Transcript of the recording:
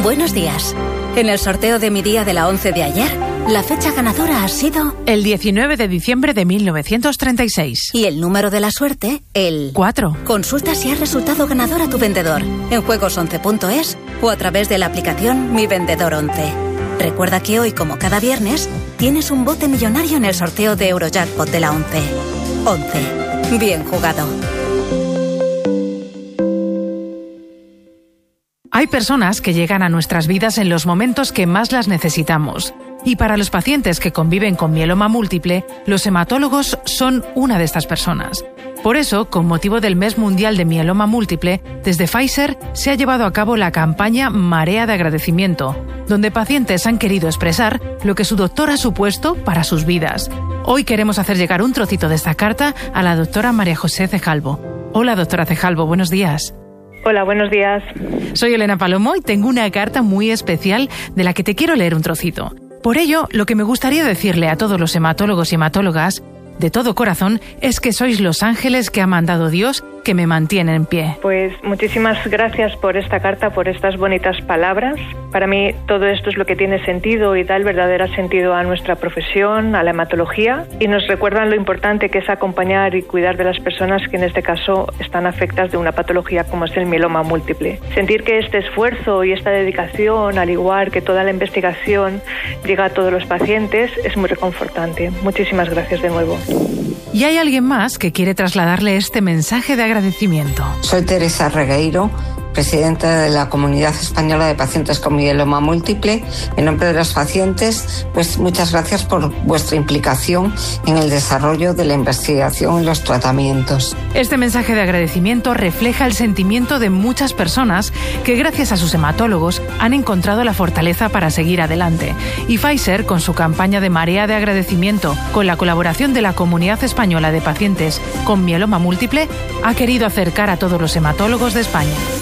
Buenos días. En el sorteo de mi día de la 11 de ayer, la fecha ganadora ha sido... el 19 de diciembre de 1936. Y el número de la suerte, el... 4. Consulta si has resultado ganador a tu vendedor en juegos11.es o a través de la aplicación Mi Vendedor 11. Recuerda que hoy, como cada viernes, tienes un bote millonario en el sorteo de Eurojackpot de la 11. 11. Bien jugado. Hay personas que llegan a nuestras vidas en los momentos que más las necesitamos. Y para los pacientes que conviven con mieloma múltiple, los hematólogos son una de estas personas. Por eso, con motivo del Mes Mundial de Mieloma Múltiple, desde Pfizer se ha llevado a cabo la campaña Marea de Agradecimiento, donde pacientes han querido expresar lo que su doctor ha supuesto para sus vidas. Hoy queremos hacer llegar un trocito de esta carta a la doctora María José Cejalvo. Hola, doctora Cejalvo, buenos días. Hola, buenos días. Soy Elena Palomo y tengo una carta muy especial de la que te quiero leer un trocito. Por ello, lo que me gustaría decirle a todos los hematólogos y hematólogas, de todo corazón, es que sois los ángeles que ha mandado Dios que me mantienen en pie. Pues muchísimas gracias por esta carta, por estas bonitas palabras. Para mí todo esto es lo que tiene sentido y da el verdadero sentido a nuestra profesión, a la hematología, y nos recuerdan lo importante que es acompañar y cuidar de las personas que en este caso están afectadas de una patología como es el mieloma múltiple. Sentir que este esfuerzo y esta dedicación, al igual que toda la investigación, llega a todos los pacientes es muy reconfortante. Muchísimas gracias de nuevo. Y hay alguien más que quiere trasladarle este mensaje de agradecimiento. Soy Teresa Regueiro, presidenta de la Comunidad Española de Pacientes con Mieloma Múltiple. En nombre de los pacientes, pues muchas gracias por vuestra implicación en el desarrollo de la investigación y los tratamientos. Este mensaje de agradecimiento refleja el sentimiento de muchas personas que gracias a sus hematólogos han encontrado la fortaleza para seguir adelante. Y Pfizer, con su campaña de Marea de Agradecimiento, con la colaboración de la Comunidad Española de Pacientes con Mieloma Múltiple, ha querido acercar a todos los hematólogos de España.